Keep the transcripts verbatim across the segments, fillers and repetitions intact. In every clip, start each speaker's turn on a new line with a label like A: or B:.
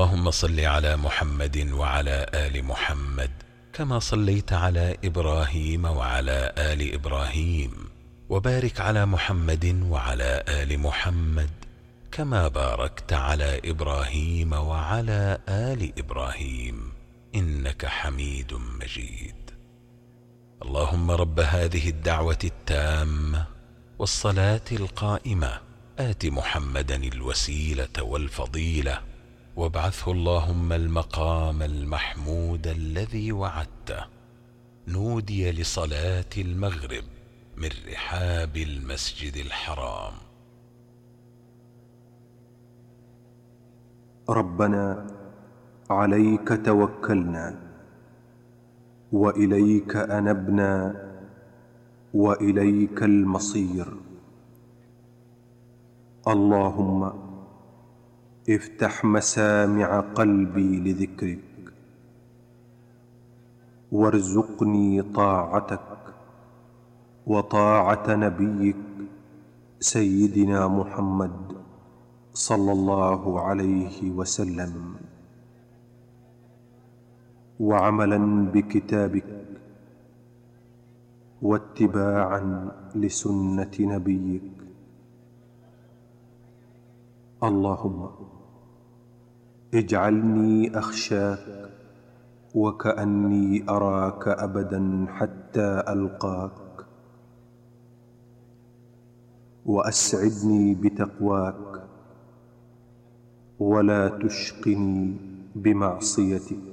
A: اللهم صل على محمد وعلى آل محمد كما صليت على إبراهيم وعلى آل إبراهيم، وبارك على محمد وعلى آل محمد كما باركت على إبراهيم وعلى آل إبراهيم إنك حميد مجيد. اللهم رب هذه الدعوة التامة والصلاة القائمة آت محمدا الوسيلة والفضيلة وابعثه اللهم المقام المحمود الذي وعدته. نودي لصلاة المغرب من رحاب المسجد الحرام.
B: ربنا عليك توكلنا وإليك أنبنا وإليك المصير. اللهم افتح مسامع قلبي لذكرك وارزقني طاعتك وطاعة نبيك سيدنا محمد صلى الله عليه وسلم، وعملا بكتابك واتباعا لسنة نبيك. اللهم اجعلني أخشاك وكأني أراك أبدا حتى ألقاك، وأسعدني بتقواك ولا تشقني بمعصيتك.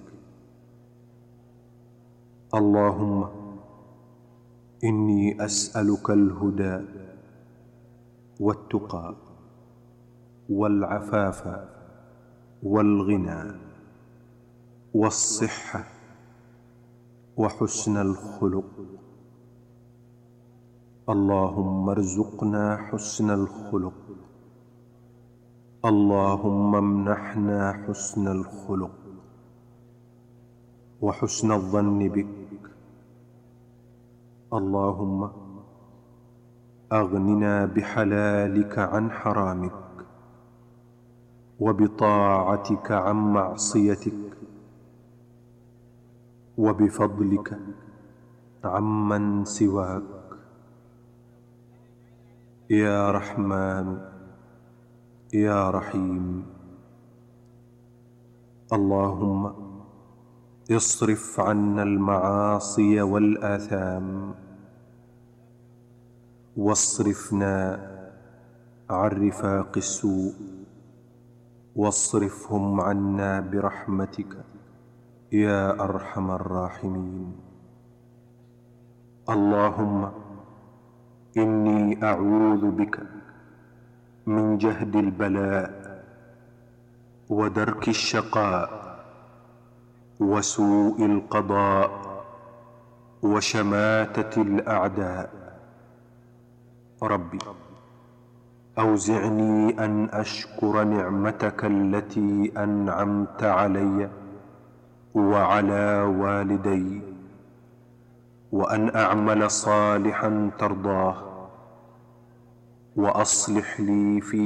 B: اللهم إني أسألك الهدى والتقى والعفاف والغنى والصحة وحسن الخلق. اللهم ارزقنا حسن الخلق. اللهم امنحنا حسن الخلق وحسن الظن بك. اللهم أغننا بحلالك عن حرامك وبطاعتك عن معصيتك وبفضلك عمن سواك. يا رحمن يا رحيم. اللهم اصرف عنا المعاصي والآثام واصرفنا عن رفاق السوء واصرفهم عنا برحمتك يا أرحم الراحمين. اللهم إني أعوذ بك من جهد البلاء ودرك الشقاء وسوء القضاء وشماتة الأعداء. ربي أوزعني أن أشكر نعمتك التي أنعمت علي وعلى والدي، وأن أعمل صالحا ترضاه، وأصلح لي في